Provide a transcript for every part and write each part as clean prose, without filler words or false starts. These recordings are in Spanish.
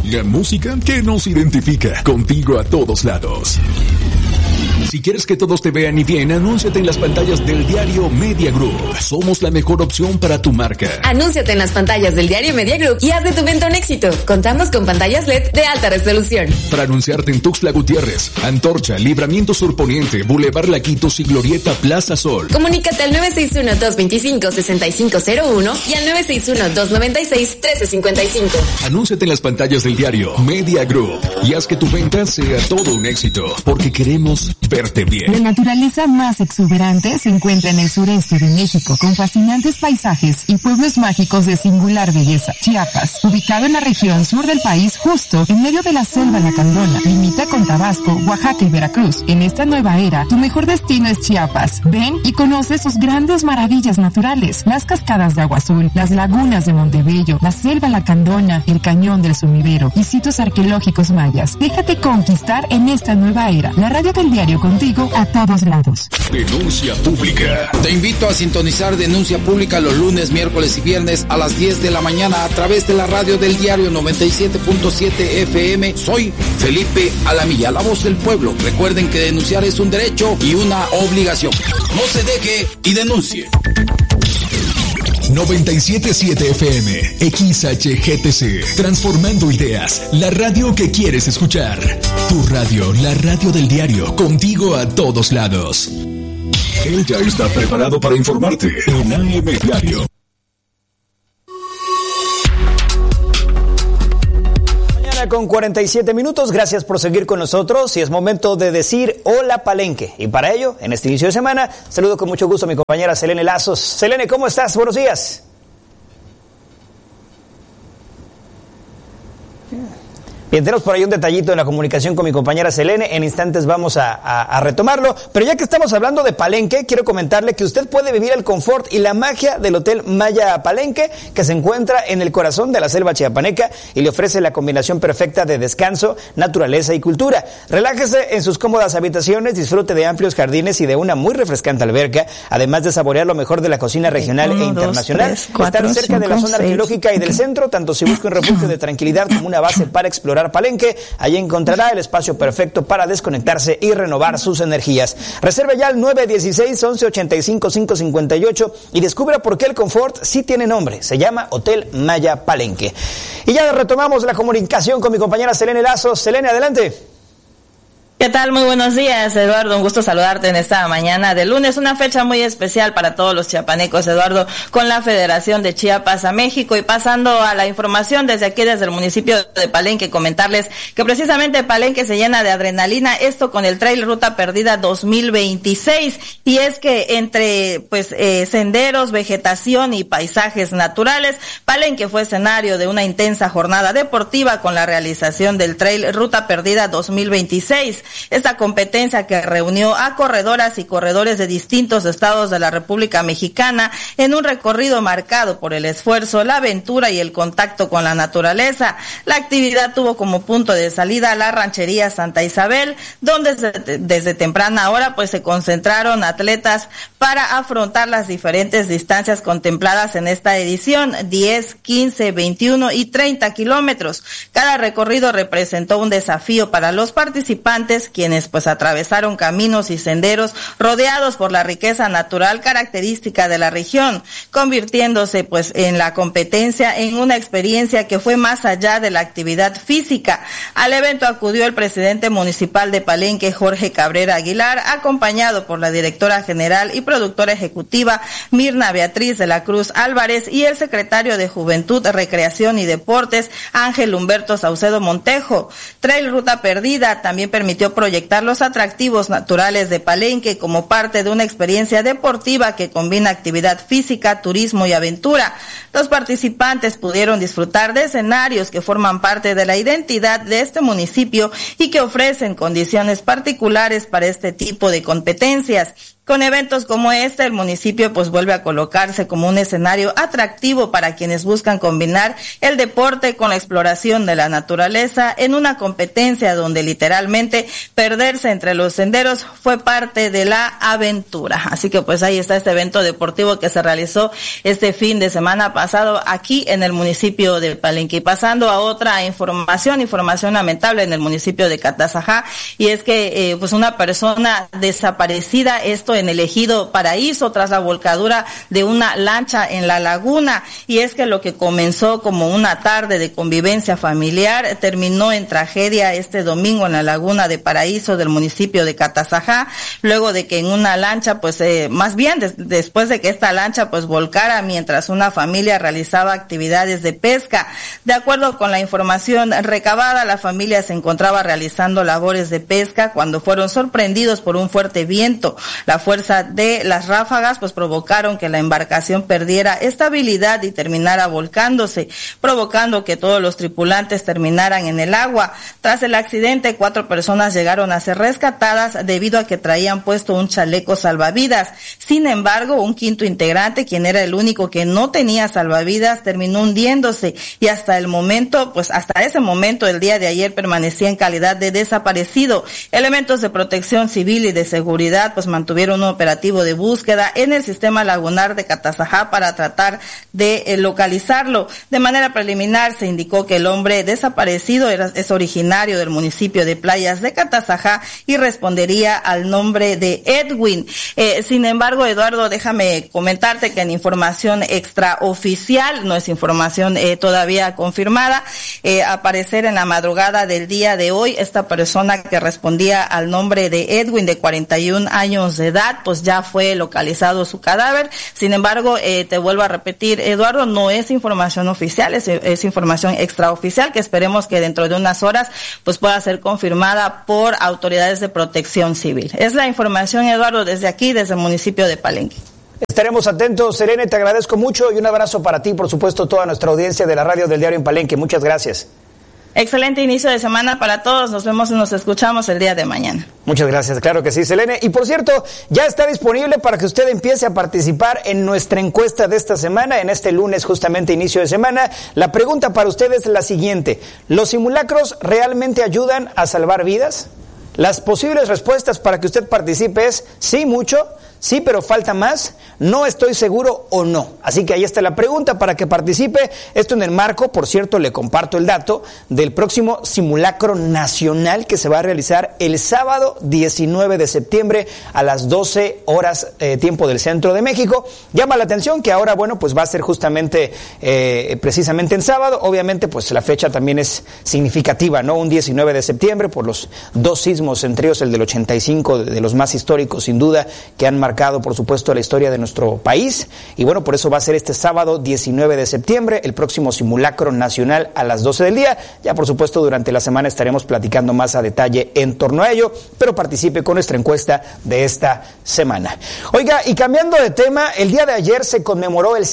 La música que nos identifica, contigo a todos lados. Si quieres que todos te vean y bien, anúnciate en las pantallas del diario Media Group. Somos la mejor opción para tu marca. Anúnciate en las pantallas del diario Media Group y haz de tu venta un éxito. Contamos con pantallas LED de alta resolución. Para anunciarte en Tuxtla Gutiérrez, Antorcha, Libramiento Sur Poniente, Boulevard Laquitos y Glorieta Plaza Sol. Comunícate al 961-225-6501 y al 961-296-1355. Anúnciate en las pantallas del diario Media Group y haz que tu venta sea todo un éxito, porque queremos verte bien. La naturaleza más exuberante se encuentra en el sureste de México, con fascinantes paisajes y pueblos mágicos de singular belleza. Chiapas, ubicado en la región sur del país, justo en medio de la selva lacandona, limita con Tabasco, Oaxaca y Veracruz. En esta nueva era, tu mejor destino es Chiapas. Ven y conoce sus grandes maravillas naturales, las cascadas de Agua Azul, las lagunas de Montebello, la selva lacandona, el cañón del Sumidero y sitios arqueológicos mayas. Déjate conquistar en esta nueva era. La radio del diario contigo a todos lados. Denuncia pública. Te invito a sintonizar Denuncia Pública los lunes, miércoles y viernes a las 10 de la mañana a través de la radio del diario 97.7 FM. Soy Felipe Alamilla, la voz del pueblo. Recuerden que denunciar es un derecho y una obligación. No se deje y denuncie. 97.7 FM, XHGTC, transformando ideas, la radio que quieres escuchar. Tu radio, la radio del diario, contigo a todos lados. Él ya está preparado para informarte en AM Diario. Con 47 minutos, gracias por seguir con nosotros y es momento de decir hola Palenque. Y para ello, en este inicio de semana, saludo con mucho gusto a mi compañera Selene Lazos. Selene, ¿cómo estás? Buenos días. Bien, tenemos por ahí un detallito en la comunicación con mi compañera Selene. En instantes vamos a retomarlo. Pero ya que estamos hablando de Palenque, quiero comentarle que usted puede vivir el confort y la magia del Hotel Maya Palenque, que se encuentra en el corazón de la selva chiapaneca y le ofrece la combinación perfecta de descanso, naturaleza y cultura. Relájese en sus cómodas habitaciones, disfrute de amplios jardines y de una muy refrescante alberca, además de saborear lo mejor de la cocina regional e internacional. Estar cerca de la zona arqueológica y del centro, tanto si busca un refugio de tranquilidad como una base para explorar Palenque, allí encontrará el espacio perfecto para desconectarse y renovar sus energías. Reserve ya al 916-1185-558 y descubra por qué el confort sí tiene nombre. Se llama Hotel Maya Palenque. Y ya retomamos la comunicación con mi compañera Selene Lazos. Selene, adelante. ¿Qué tal? Muy buenos días, Eduardo. Un gusto saludarte en esta mañana de lunes. Una fecha muy especial para todos los chiapanecos, Eduardo, con la Federación de Chiapas a México. Y pasando a la información desde aquí, desde el municipio de Palenque, comentarles que precisamente Palenque se llena de adrenalina, esto con el Trail Ruta Perdida 2026. Y es que entre senderos, vegetación y paisajes naturales, Palenque fue escenario de una intensa jornada deportiva con la realización del Trail Ruta Perdida 2026. Esta competencia que reunió a corredoras y corredores de distintos estados de la República Mexicana en un recorrido marcado por el esfuerzo, la aventura y el contacto con la naturaleza. La actividad tuvo como punto de salida la ranchería Santa Isabel, donde desde temprana hora se concentraron atletas para afrontar las diferentes distancias contempladas en esta edición, 10, 15, 21 y 30 kilómetros. Cada recorrido representó un desafío para los participantes, quienes atravesaron caminos y senderos rodeados por la riqueza natural característica de la región, convirtiéndose en la competencia en una experiencia que fue más allá de la actividad física. Al evento acudió el presidente municipal de Palenque, Jorge Cabrera Aguilar, acompañado por la directora general y productora ejecutiva Mirna Beatriz de la Cruz Álvarez y el secretario de Juventud, Recreación y Deportes, Ángel Humberto Saucedo Montejo. Trail Ruta Perdida también permitió proyectar los atractivos naturales de Palenque como parte de una experiencia deportiva que combina actividad física, turismo y aventura. Los participantes pudieron disfrutar de escenarios que forman parte de la identidad de este municipio y que ofrecen condiciones particulares para este tipo de competencias. Con eventos como este, el municipio pues vuelve a colocarse como un escenario atractivo para quienes buscan combinar el deporte con la exploración de la naturaleza en una competencia donde literalmente perderse entre los senderos fue parte de la aventura. Así que pues ahí está este evento deportivo que se realizó este fin de semana pasado aquí en el municipio de Palenque. Y pasando a otra información lamentable en el municipio de Catazajá, y es que pues una persona desaparecida, esto en el ejido Paraíso, tras la volcadura de una lancha en la laguna. Y es que lo que comenzó como una tarde de convivencia familiar terminó en tragedia este domingo en la laguna de Paraíso del municipio de Catazajá, luego de que en una lancha, pues después de que esta lancha pues volcara mientras una familia realizaba actividades de pesca. De acuerdo con la información recabada, la familia se encontraba realizando labores de pesca cuando fueron sorprendidos por un fuerte viento. La fuerza de las ráfagas pues provocaron que la embarcación perdiera estabilidad y terminara volcándose, provocando que todos los tripulantes terminaran en el agua. Tras el accidente, 4 personas llegaron a ser rescatadas debido a que traían puesto un chaleco salvavidas. Sin embargo, un quinto integrante, quien era el único que no tenía salvavidas, terminó hundiéndose y hasta ese momento, el día de ayer, permanecía en calidad de desaparecido. Elementos de protección civil y de seguridad pues mantuvieron un operativo de búsqueda en el sistema lagunar de Catazajá para tratar de localizarlo. De manera preliminar se indicó que el hombre desaparecido es originario del municipio de Playas de Catazajá y respondería al nombre de Edwin. Sin embargo, Eduardo, déjame comentarte que en información extraoficial, no es información todavía confirmada, aparecer en la madrugada del día de hoy, esta persona que respondía al nombre de Edwin, de 41 años de edad, pues ya fue localizado su cadáver. Sin embargo, te vuelvo a repetir, Eduardo, no es información oficial, es información extraoficial que esperemos que dentro de unas horas pues pueda ser confirmada por autoridades de protección civil. Es la información, Eduardo, desde aquí, desde el municipio de Palenque. Estaremos atentos, Selene, te agradezco mucho y un abrazo para ti, por supuesto, toda nuestra audiencia de la radio del Diario en Palenque. Muchas gracias. Excelente inicio de semana para todos. Nos vemos y nos escuchamos el día de mañana. Muchas gracias, claro que sí, Selene. Y por cierto, ya está disponible para que usted empiece a participar en nuestra encuesta de esta semana, en este lunes, justamente inicio de semana. La pregunta para usted es la siguiente: ¿los simulacros realmente ayudan a salvar vidas? Las posibles respuestas para que usted participe es sí, mucho, sí, pero falta más, no estoy seguro o no. Así que ahí está la pregunta para que participe. Esto en el marco, por cierto, le comparto el dato del próximo simulacro nacional que se va a realizar el sábado 19 de septiembre a las 12 horas tiempo del centro de México. Llama la atención que ahora, bueno, pues va a ser justamente precisamente en sábado. Obviamente, pues la fecha también es significativa, ¿no? Un 19 de septiembre por los 2 sismos, entre ellos el del 85, de los más históricos, sin duda, que han marcado, por supuesto, la historia de nuestro país. Y bueno, por eso va a ser este sábado 19 de septiembre, el próximo simulacro nacional a las 12 del día. Ya, por supuesto, durante la semana estaremos platicando más a detalle en torno a ello, pero participe con nuestra encuesta de esta semana. Oiga, y cambiando de tema, el día de ayer se conmemoró el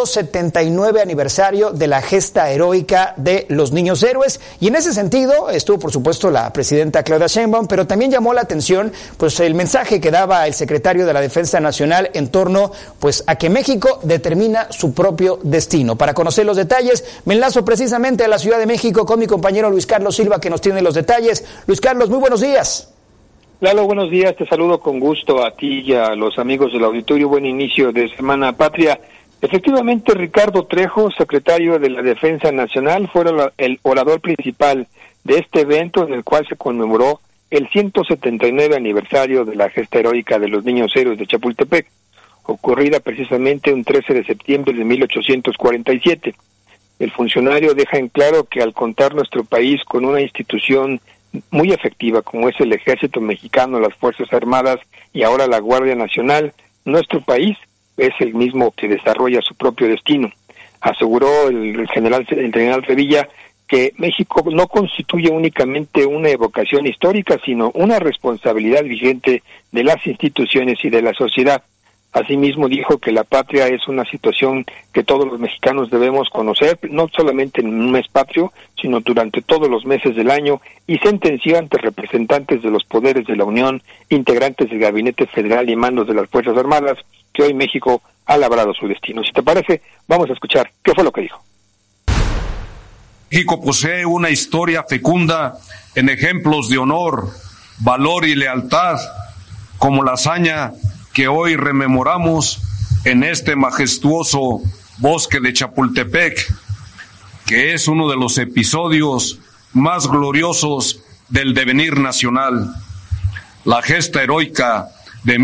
179 aniversario de la gesta heroica de los niños héroes, y en ese sentido estuvo, por supuesto, la presidenta Claudia Sheinbaum, pero también llamó la atención pues el mensaje que daba el secretario de la Defensa Nacional en torno pues a que México determina su propio destino. Para conocer los detalles, me enlazo precisamente a la Ciudad de México con mi compañero Luis Carlos Silva, que nos tiene los detalles. Luis Carlos, muy buenos días. Lalo, buenos días, te saludo con gusto a ti y a los amigos del auditorio. Buen inicio de Semana Patria. Efectivamente, Ricardo Trejo, secretario de la Defensa Nacional, fue el orador principal de este evento en el cual se conmemoró el 179 aniversario de la gesta heroica de los niños héroes de Chapultepec, ocurrida precisamente un 13 de septiembre de 1847. El funcionario deja en claro que al contar nuestro país con una institución muy efectiva como es el Ejército Mexicano, las Fuerzas Armadas y ahora la Guardia Nacional, nuestro país es el mismo que desarrolla su propio destino. Aseguró el general Revilla que México no constituye únicamente una evocación histórica, sino una responsabilidad vigente de las instituciones y de la sociedad. Asimismo dijo que la patria es una situación que todos los mexicanos debemos conocer, no solamente en un mes patrio, sino durante todos los meses del año, y sentenció ante representantes de los poderes de la Unión, integrantes del Gabinete Federal y mandos de las Fuerzas Armadas, que hoy México ha labrado su destino. Si te parece, vamos a escuchar qué fue lo que dijo. México posee una historia fecunda en ejemplos de honor, valor y lealtad, como la hazaña que hoy rememoramos en este majestuoso bosque de Chapultepec, que es uno de los episodios más gloriosos del devenir nacional, la gesta heroica de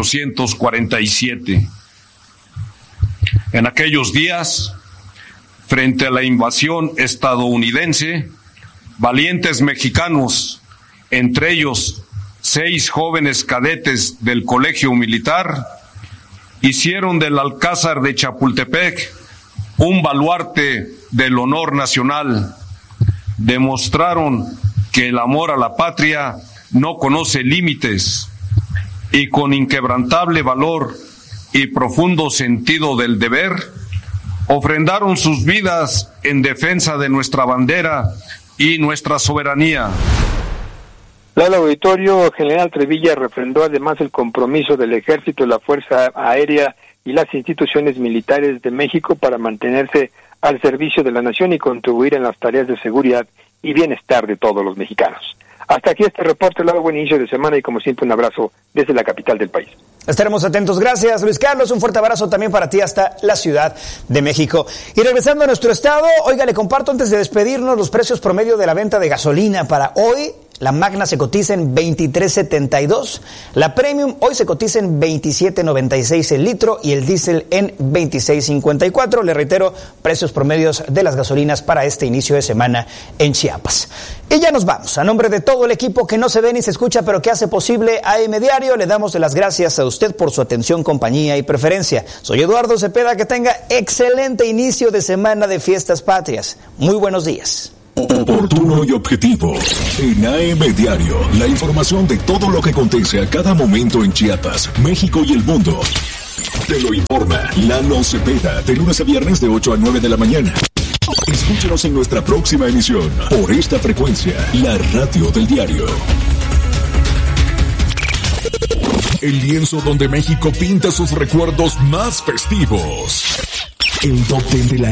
1847. En aquellos días, frente a la invasión estadounidense, valientes mexicanos, entre ellos 6 jóvenes cadetes del Colegio Militar, hicieron del Alcázar de Chapultepec un baluarte del honor nacional. Demostraron que el amor a la patria no conoce límites y con inquebrantable valor y profundo sentido del deber, ofrendaron sus vidas en defensa de nuestra bandera y nuestra soberanía. El Auditorio General Trevilla refrendó además el compromiso del Ejército, la Fuerza Aérea y las instituciones militares de México para mantenerse al servicio de la nación y contribuir en las tareas de seguridad y bienestar de todos los mexicanos. Hasta aquí este reporte, Lalo, buen inicio de semana y como siempre un abrazo desde la capital del país. Estaremos atentos. Gracias, Luis Carlos. Un fuerte abrazo también para ti hasta la Ciudad de México. Y regresando a nuestro estado, oiga, le comparto antes de despedirnos los precios promedio de la venta de gasolina para hoy. La Magna se cotiza en 23.72, la Premium hoy se cotiza en 27.96 el litro y el diésel en 26.54. Le reitero, precios promedios de las gasolinas para este inicio de semana en Chiapas. Y ya nos vamos. A nombre de todo el equipo que no se ve ni se escucha, pero que hace posible AM Diario, le damos las gracias a usted por su atención, compañía y preferencia. Soy Eduardo Cepeda, que tenga excelente inicio de semana de fiestas patrias. Muy buenos días. Oportuno y objetivo. En AM Diario, la información de todo lo que acontece a cada momento en Chiapas, México y el mundo. Te lo informa Lalo Cepeda, de lunes a viernes de 8 a 9 de la mañana. Escúchanos en nuestra próxima emisión, por esta frecuencia, la radio del diario. El lienzo donde México pinta sus recuerdos más festivos. El top 10 de la